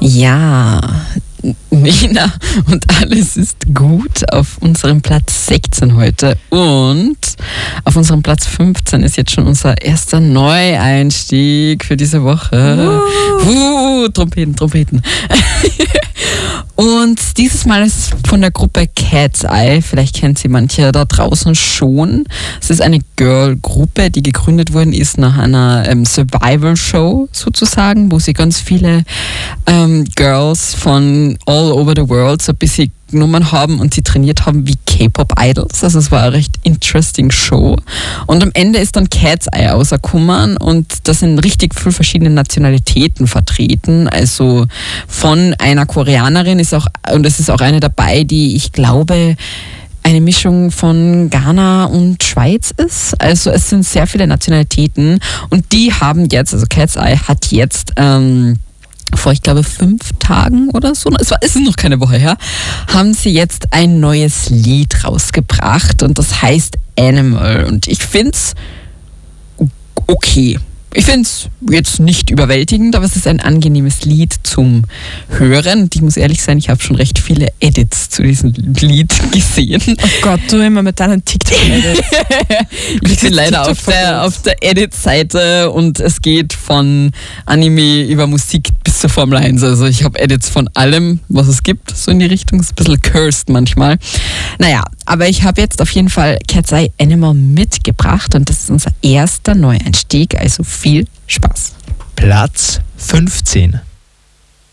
Ja, Nina und alles ist gut auf unserem Platz 16 heute. Und auf unserem Platz 15 ist jetzt schon unser erster Neueinstieg für diese Woche. Trompeten. Und dieses Mal ist es von der Gruppe Cat's Eye. Vielleicht kennt sie manche da draußen schon. Es ist eine Girl-Gruppe, die gegründet worden ist nach einer Survival-Show sozusagen, wo sie ganz viele Girls von all over the world so ein bisschen genommen haben und sie trainiert haben wie K-Pop-Idols. Also es war eine recht interesting Show. Und am Ende ist dann Cat's Eye rausgekommen und da sind richtig viele verschiedene Nationalitäten vertreten. Also von einer Koreanerin ist auch, und es ist auch eine dabei, die ich glaube eine Mischung von Ghana und Schweiz ist. Also es sind sehr viele Nationalitäten und die haben jetzt, also Cat's Eye hat jetzt vor, ich glaube, 5 Tagen oder so, es ist noch keine Woche her, haben sie jetzt ein neues Lied rausgebracht und das heißt Animal. Und ich finde es okay. Ich finde es jetzt nicht überwältigend, aber es ist ein angenehmes Lied zum Hören. Und ich muss ehrlich sein, ich habe schon recht viele Edits zu diesem Lied gesehen. Oh Gott, du immer mit deinen TikTok-Edits. Ich bin leider auf der Edit-Seite und es geht von Anime über Musik bis zur Formel 1. Also ich habe Edits von allem, was es gibt, so in die Richtung. Ist ein bisschen cursed manchmal. Naja, aber ich habe jetzt auf jeden Fall Cat's Eye Animal mitgebracht und das ist unser erster Neueinstieg, also viel Spaß. Platz 15.